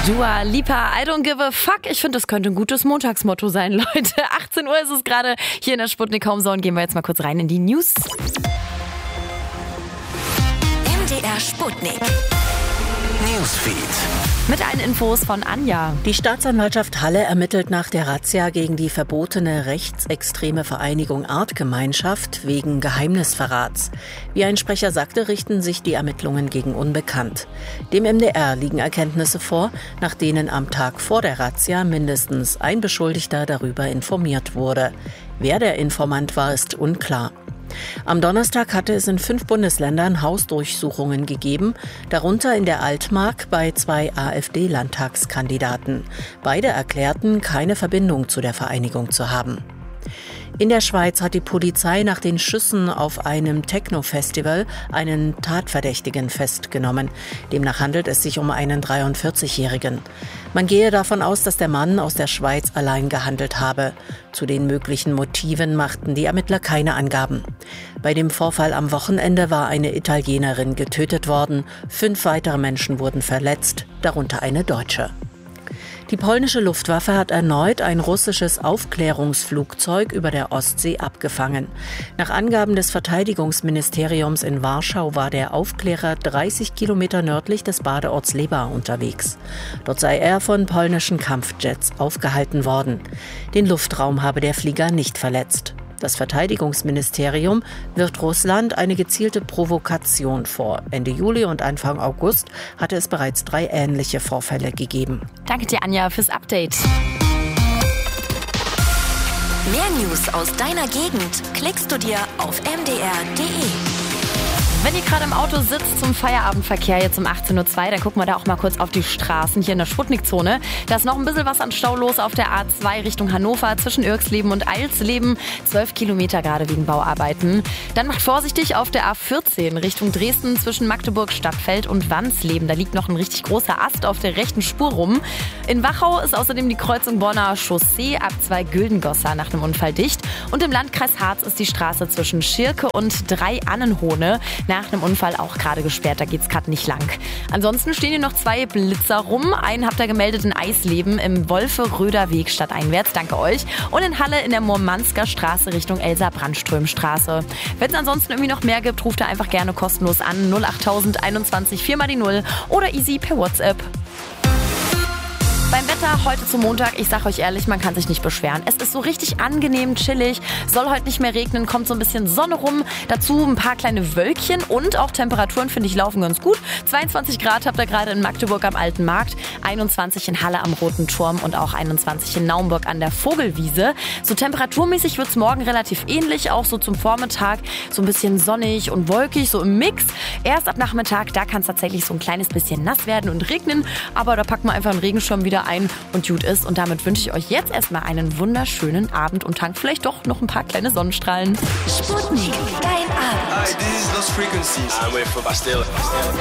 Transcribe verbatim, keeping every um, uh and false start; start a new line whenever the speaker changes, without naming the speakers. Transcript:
Dua Lipa, I don't give a fuck. Ich finde, das könnte ein gutes Montagsmotto sein, Leute. achtzehn Uhr ist es gerade hier in der Sputnik Homezone. Gehen wir jetzt mal kurz rein in die News.
M D R Sputnik Newsfeed.
Mit allen Infos von Anja.
Die Staatsanwaltschaft Halle ermittelt nach der Razzia gegen die verbotene rechtsextreme Vereinigung Artgemeinschaft wegen Geheimnisverrats. Wie ein Sprecher sagte, richten sich die Ermittlungen gegen Unbekannt. Dem M D R liegen Erkenntnisse vor, nach denen am Tag vor der Razzia mindestens ein Beschuldigter darüber informiert wurde. Wer der Informant war, ist unklar. Am Donnerstag hatte es in fünf Bundesländern Hausdurchsuchungen gegeben, darunter in der Altmark bei zwei AfD-Landtagskandidaten. Beide erklärten, keine Verbindung zu der Vereinigung zu haben. In der Schweiz hat die Polizei nach den Schüssen auf einem Techno-Festival einen Tatverdächtigen festgenommen. Demnach handelt es sich um einen dreiundvierzigjährigen. Man gehe davon aus, dass der Mann aus der Schweiz allein gehandelt habe. Zu den möglichen Motiven machten die Ermittler keine Angaben. Bei dem Vorfall am Wochenende war eine Italienerin getötet worden. Fünf weitere Menschen wurden verletzt, darunter eine Deutsche. Die polnische Luftwaffe hat erneut ein russisches Aufklärungsflugzeug über der Ostsee abgefangen. Nach Angaben des Verteidigungsministeriums in Warschau war der Aufklärer dreißig Kilometer nördlich des Badeorts Leba unterwegs. Dort sei er von polnischen Kampfjets aufgehalten worden. Den Luftraum habe der Flieger nicht verletzt. Das Verteidigungsministerium wirft Russland eine gezielte Provokation vor. Ende Juli und Anfang August hatte es bereits drei ähnliche Vorfälle gegeben.
Danke dir, Anja, fürs Update.
Mehr News aus deiner Gegend klickst du dir auf m d r punkt d e.
Wenn ihr gerade im Auto sitzt zum Feierabendverkehr jetzt um achtzehn Uhr zwei, dann gucken wir da auch mal kurz auf die Straßen hier in der Sputnik-Zone. Da ist noch ein bisschen was an Stau los auf der A zwei Richtung Hannover zwischen Irxleben und Eilsleben. zwölf Kilometer gerade wegen Bauarbeiten. Dann macht vorsichtig auf der A vierzehn Richtung Dresden zwischen Magdeburg, Stadtfeld und Wansleben. Da liegt noch ein richtig großer Ast auf der rechten Spur rum. In Wachau ist außerdem die Kreuzung Bonner Chaussee ab zwei Güldengosser nach einem Unfall dicht. Und im Landkreis Harz ist die Straße zwischen Schirke und Drei-Annenhohne nach einem Unfall auch gerade gesperrt, da geht's gerade nicht lang. Ansonsten stehen hier noch zwei Blitzer rum. Einen habt ihr gemeldet in Eisleben im Wolfe-Röder-Weg stadteinwärts, danke euch. Und in Halle in der Murmansker Straße Richtung Elsa-Brandström-Straße. Wenn es ansonsten irgendwie noch mehr gibt, ruft ihr einfach gerne kostenlos an null acht null null einundzwanzig vier mal die null oder easy per WhatsApp. Beim Wetter heute zum Montag, ich sag euch ehrlich, man kann sich nicht beschweren. Es ist so richtig angenehm, chillig, soll heute nicht mehr regnen, kommt so ein bisschen Sonne rum. Dazu ein paar kleine Wölkchen und auch Temperaturen, finde ich, laufen ganz gut. zweiundzwanzig Grad habt ihr gerade in Magdeburg am Alten Markt, einundzwanzig in Halle am Roten Turm und auch einundzwanzig in Naumburg an der Vogelwiese. So temperaturmäßig wird's morgen relativ ähnlich, auch so zum Vormittag, so ein bisschen sonnig und wolkig, so im Mix. Erst ab Nachmittag, da kann es tatsächlich so ein kleines bisschen nass werden und regnen, aber da packt man einfach einen Regenschirm wieder ein und gut ist. Und damit wünsche ich euch jetzt erstmal einen wunderschönen Abend und tankt vielleicht doch noch ein paar kleine Sonnenstrahlen.
Sputnik, dein Abend.
Hi, this is Lost Frequencies. I'm waiting for Bastille.